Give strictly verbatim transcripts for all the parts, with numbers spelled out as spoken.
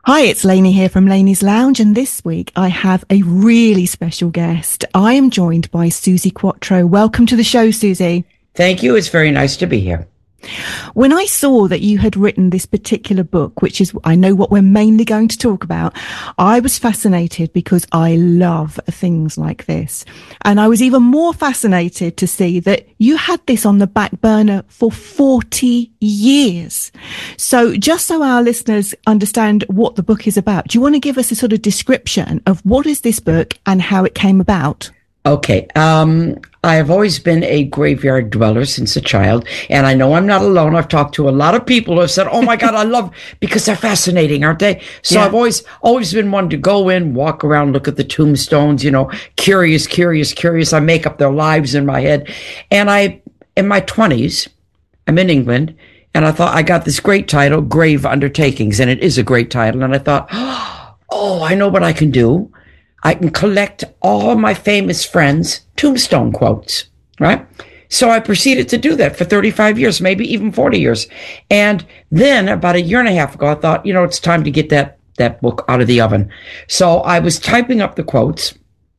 Hi, it's Lainey here from Lainey's Lounge, and this week I have a really special guest. I am joined by Suzi Quatro. Welcome to the show, Suzi. Thank you. It's very nice to be here. When I saw that you had written this particular book, which is, I know what we're mainly going to talk about, I was fascinated because I love things like this. And I was even more fascinated to see that you had this on the back burner for forty years. So just so our listeners understand what the book is about, do you want to give us a sort of description of what is this book and how it came about? Okay. Um, I have always been a graveyard dweller since a child, and I know I'm not alone. I've talked to a lot of people who have said, oh my God, I love, because they're fascinating, aren't they? So yeah. I've always, always been one to go in, walk around, look at the tombstones, you know, curious, curious, curious. I make up their lives in my head. And I, in my twenties, I'm in England, and I thought I got this great title, Grave Undertakings, and it is a great title. And I thought, oh, I know what I can do. I can collect all my famous friends' tombstone quotes, right? So I proceeded to do that for thirty-five years, maybe even forty years. And then about a year and a half ago, I thought, you know, it's time to get that, that book out of the oven. So I was typing up the quotes,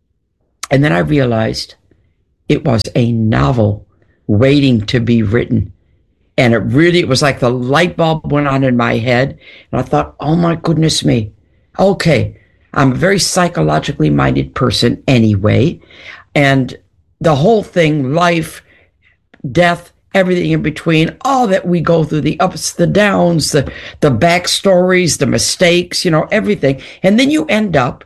and then I realized it was a novel waiting to be written. And it really, it was like the light bulb went on in my head. And I thought, oh my goodness me. Okay. I'm a very psychologically minded person anyway. And the whole thing, life, death, everything in between, all that we go through, the ups, the downs, the, the backstories, the mistakes, you know, everything. And then you end up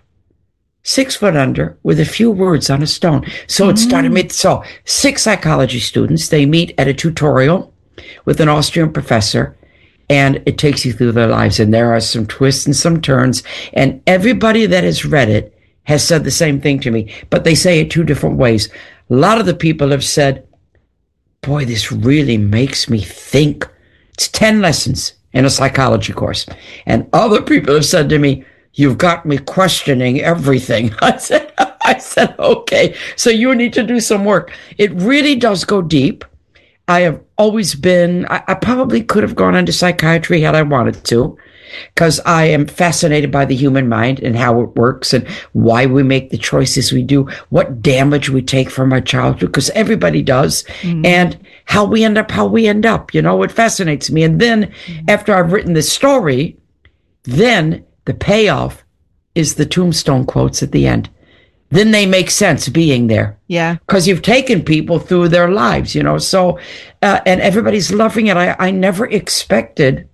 six foot under with a few words on a stone. So it started me. So six psychology students, they meet at a tutorial with an Austrian professor. And it takes you through their lives. And there are some twists and some turns. And everybody that has read it has said the same thing to me. But they say it two different ways. A lot of the people have said, boy, this really makes me think. It's ten lessons in a psychology course. And other people have said to me, you've got me questioning everything. I said, I said, okay, so you need to do some work. It really does go deep. I have always been, I, I probably could have gone into psychiatry had I wanted to, because I am fascinated by the human mind and how it works and why we make the choices we do, what damage we take from our childhood, because everybody does, mm-hmm. and how we end up, how we end up, you know, it fascinates me. And then mm-hmm. after I've written this story, then the payoff is the tombstone quotes at the end. Then they make sense being there. Yeah. Because you've taken people through their lives, you know, so, uh, and everybody's loving it. I, I never expected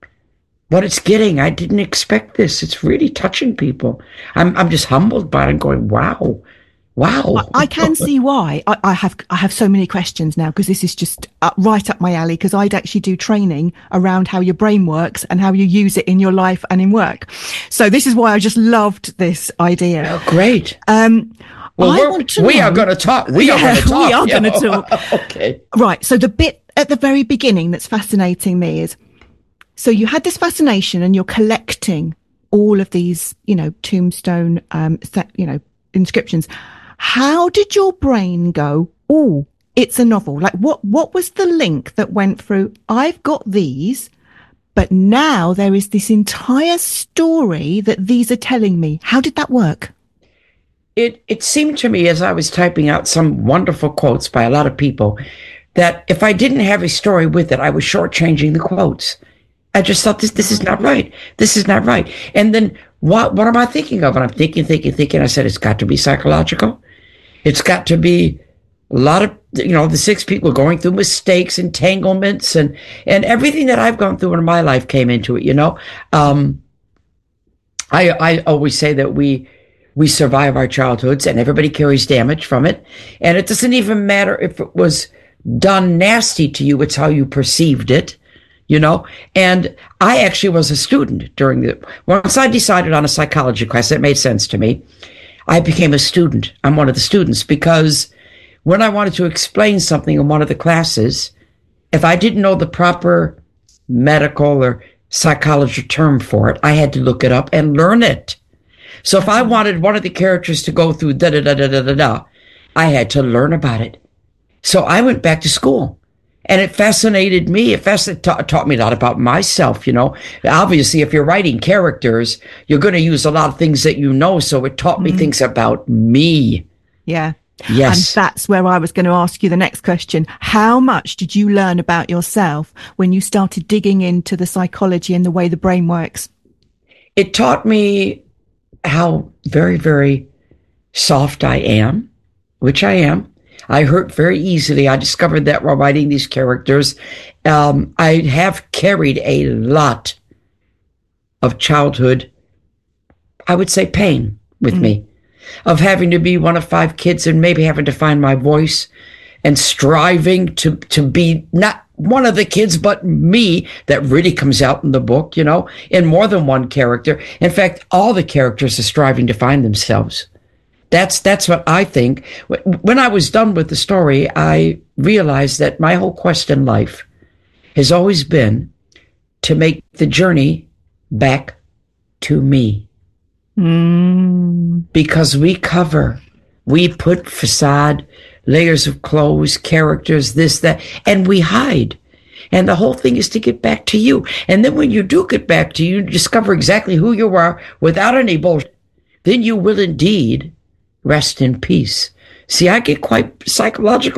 what it's getting. I didn't expect this. It's really touching people. I'm I'm just humbled by it and going, wow, wow. I, I can see why. I, I have I have so many questions now because this is just uh, right up my alley, because I'd actually do training around how your brain works and how you use it in your life and in work. So this is why I just loved this idea. Oh, great. Um, well, I we're, want to we know, are going to talk. We yeah, are going to talk. We are going to talk. Okay. Right. So the bit at the very beginning that's fascinating me is, so you had this fascination and you're collecting all of these, you know, tombstone, um, you know, inscriptions. How did your brain go, oh, it's a novel? Like what, what was the link that went through, I've got these, but now there is this entire story that these are telling me. How did that work? It, it seemed to me as I was typing out some wonderful quotes by a lot of people that if I didn't have a story with it, I was shortchanging the quotes. I just thought this, this is not right. This is not right. And then what, what am I thinking of? And I'm thinking, thinking, thinking. I said, it's got to be psychological. It's got to be a lot of, you know, the six people going through mistakes, entanglements, and, and everything that I've gone through in my life came into it, you know. Um, I, I always say that we, we survive our childhoods and everybody carries damage from it. And it doesn't even matter if it was done nasty to you. It's how you perceived it. You know, and I actually was a student during the, once I decided on a psychology class, that made sense to me. I became a student. I'm one of the students because when I wanted to explain something in one of the classes, if I didn't know the proper medical or psychology term for it, I had to look it up and learn it. So if I wanted one of the characters to go through da da da da da da da, I had to learn about it. So I went back to school. And it fascinated me. It fascinated, ta- taught me a lot about myself, you know. Obviously, if you're writing characters, you're going to use a lot of things that you know. So it taught me mm. things about me. Yeah. Yes. And that's where I was going to ask you the next question. How much did you learn about yourself when you started digging into the psychology and the way the brain works? It taught me how very, very soft I am, which I am. I hurt very easily. I discovered that while writing these characters. Um, I have carried a lot of childhood, I would say, pain with mm. me, of having to be one of five kids and maybe having to find my voice and striving to, to be not one of the kids, but me. That really comes out in the book, you know, in more than one character. In fact, all the characters are striving to find themselves. That's that's what I think. When I was done with the story, I realized that my whole quest in life has always been to make the journey back to me. Mm. Because we cover, we put facade, layers of clothes, characters, this, that, and we hide. And the whole thing is to get back to you. And then when you do get back to you, you discover exactly who you are without any bullshit. Then you will indeed rest in peace. See, I get quite psychological